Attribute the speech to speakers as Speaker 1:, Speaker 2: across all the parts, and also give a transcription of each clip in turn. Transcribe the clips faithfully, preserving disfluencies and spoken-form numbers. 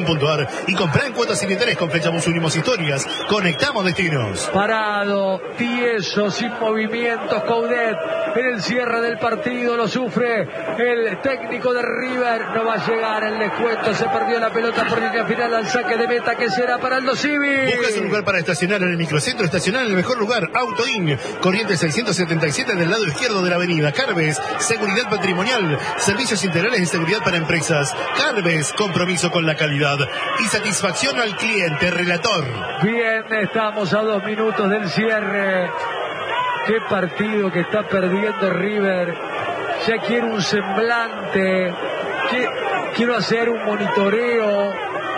Speaker 1: punto ar y comprá en cuotas sin interés con fechas unimos historias. Conectamos destinos.
Speaker 2: Parado, tieso, sin movimientos, Coudet en el cierre del partido, lo sufre el técnico de River, no va a llegar el descuento, se perdió la pelota por línea final al saque de meta que será para Aldo Civi.
Speaker 1: Buscas un lugar para estacionar en el microcentro, estacionar en el mejor lugar, Autoin, Corrientes seiscientos setenta y siete del lado izquierdo de la avenida. Carves, seguridad patrimonial, servicios integrales de seguridad para empresas. Carves, compromiso con la calidad y satisfacción al cliente, relator.
Speaker 2: Bien, estamos a dos minutos del cierre. Qué partido que está perdiendo River. Ya quiero un semblante. Quiero hacer un monitoreo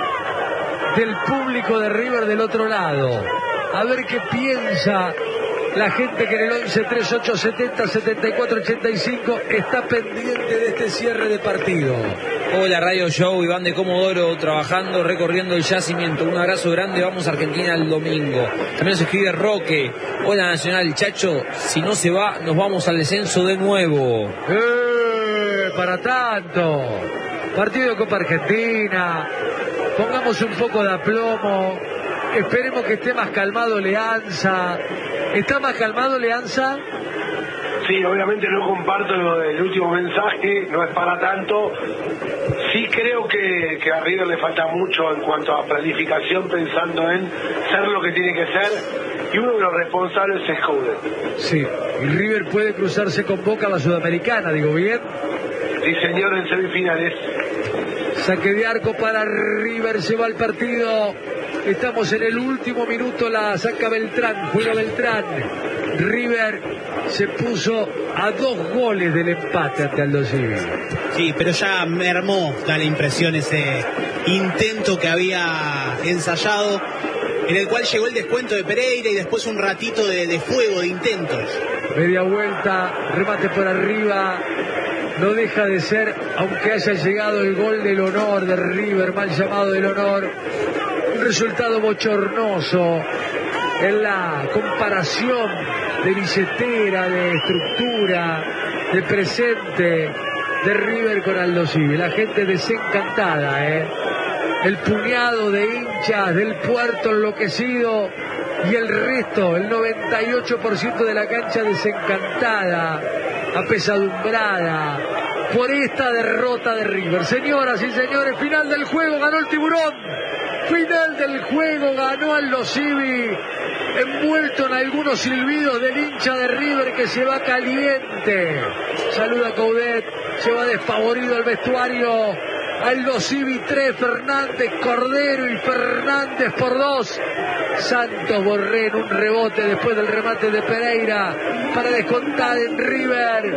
Speaker 2: del público de River del otro lado. A ver qué piensa la gente que en el once treinta y ocho setenta setenta y cuatro ochenta y cinco está pendiente de este cierre de partido.
Speaker 3: Hola Radio Show, Iván de Comodoro, trabajando, recorriendo el yacimiento. Un abrazo grande, vamos a Argentina el domingo. También se escribe Roque. Hola Nacional, Chacho, si no se va, nos vamos al descenso de nuevo.
Speaker 2: ¡Eh! Para tanto. Partido de Copa Argentina. Pongamos un poco de aplomo. Esperemos que esté más calmado Leanza. ¿Está más calmado Leanza?
Speaker 4: Sí, obviamente no comparto lo del último mensaje, no es para tanto. Sí creo que, que a River le falta mucho en cuanto a planificación, pensando en ser lo que tiene que ser, y uno de los responsables es Coudet.
Speaker 2: Sí, y River puede cruzarse con Boca a la Sudamericana, digo bien.
Speaker 4: Sí, señor, en semifinales.
Speaker 2: Saque de arco para River, se va el partido. Estamos en el último minuto, la saca Beltrán, juega Beltrán. River se puso a dos goles del empate ante Aldo Civi.
Speaker 5: Sí, pero ya mermó, da la impresión, ese intento que había ensayado, en el cual llegó el descuento de Pereira y después un ratito de, de fuego, de intentos.
Speaker 2: Media vuelta, remate por arriba. No deja de ser, aunque haya llegado el gol del honor de River, mal llamado del honor, un resultado bochornoso en la comparación de billetera, de estructura, de presente de River con Aldo Civi. La gente desencantada, ¿eh? El puñado de hinchas del Puerto enloquecido y el resto, el noventa y ocho por ciento de la cancha desencantada, apesadumbrada por esta derrota de River. Señoras y señores, final del juego, ganó el Tiburón. Final del juego, ganó Aldo Civi, envuelto en algunos silbidos del hincha de River que se va caliente. Saluda a Coudet, se va despavorido al vestuario. Aldo Civi tres, Fernández, Cordero y Fernández por dos. Santos Borré en un rebote después del remate de Pereira para descontar en River.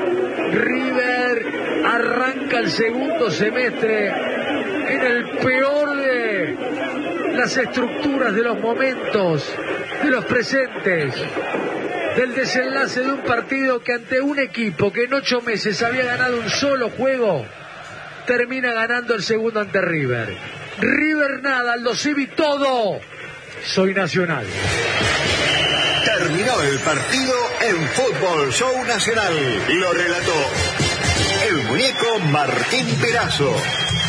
Speaker 2: River arranca el segundo semestre en el peor de las estructuras de los momentos, de los presentes, del desenlace de un partido que ante un equipo que en ocho meses había ganado un solo juego, termina ganando el segundo ante River. River nada, Aldo Civi todo. Soy Nacional.
Speaker 6: Terminó el partido en Fútbol Show Nacional. Lo relató el muñeco Martín Perazo.